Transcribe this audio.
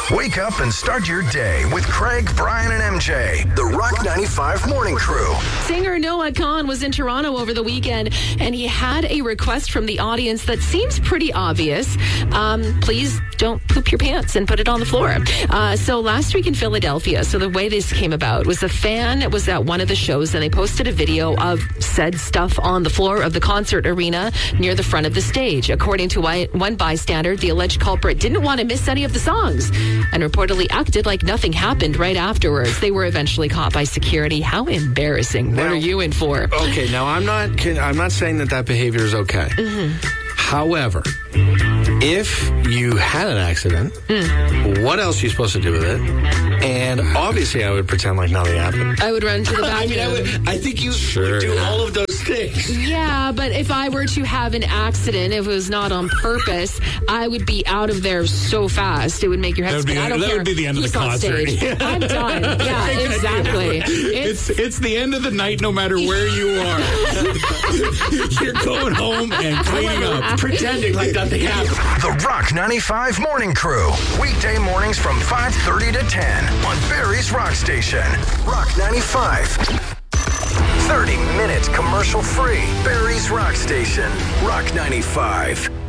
Wake up and start your day with Craig, Brian, and MJ. The Rock 95 Morning Crew. Singer Noah Kahan was in Toronto over the weekend, and he had a request from the audience that seems pretty obvious. Please don't poop your pants and put it on the floor. So last week in Philadelphia, so the way this came about was a fan was at one of the shows, and they posted a video of said stuff on the floor of the concert arena near the front of the stage. According to one bystander, the alleged culprit didn't want to miss any of the songs and reportedly acted like nothing happened right afterwards. They were eventually caught by security. How embarrassing. What are you in for? Okay, now I'm not saying that behavior is okay. However, if you had an accident, what else are you supposed to do with it? And obviously, I would pretend like nothing happened. I would run to the bathroom. I think you should do all of those things. Yeah, but if I were to have an accident, if it was not on purpose, I would be out of there so fast. It would make your head spin. I don't care. That would be the end of the Who's on concert. stage. I'm done. Yeah, exactly. It's the end of the night no matter where you are. You're going home and cleaning up. Pretending like nothing happened. The Rock 95 Morning Crew. Weekday mornings from 5:30 to 10 on Barrie's Rock Station. Rock 95. 30 minutes commercial free. Barrie's Rock Station. Rock 95.